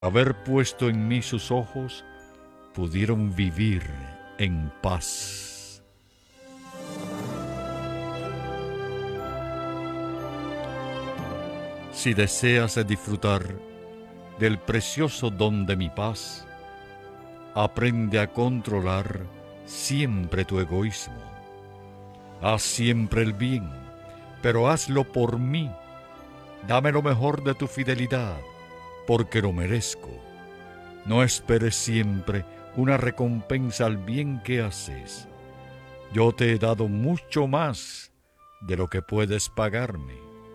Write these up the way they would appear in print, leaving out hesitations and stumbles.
Haber puesto en mí sus ojos, pudieron vivir en paz. Si deseas disfrutar del precioso don de mi paz, aprende a controlar siempre tu egoísmo. Haz siempre el bien, pero hazlo por mí. Dame lo mejor de tu fidelidad, porque lo merezco. No esperes siempre una recompensa al bien que haces. Yo te he dado mucho más de lo que puedes pagarme.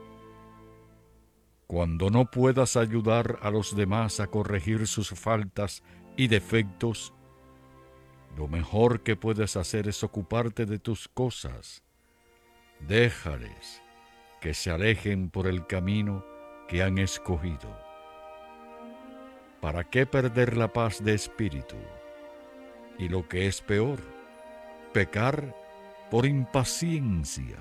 Cuando no puedas ayudar a los demás a corregir sus faltas y defectos, lo mejor que puedes hacer es ocuparte de tus cosas. Déjales que se alejen por el camino que han escogido. ¿Para qué perder la paz de espíritu? Y lo que es peor, pecar por impaciencia.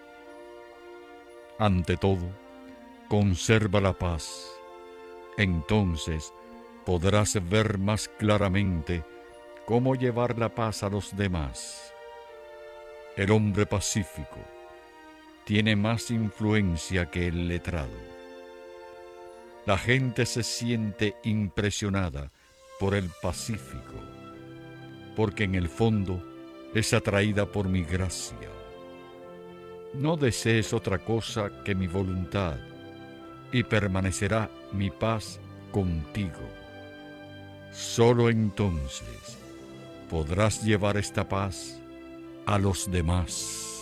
Ante todo, conserva la paz. Entonces podrás ver más claramente cómo llevar la paz a los demás. El hombre pacífico tiene más influencia que el letrado. La gente se siente impresionada por el pacífico, porque en el fondo es atraída por mi gracia. No desees otra cosa que mi voluntad, y permanecerá mi paz contigo. Solo entonces podrás llevar esta paz a los demás.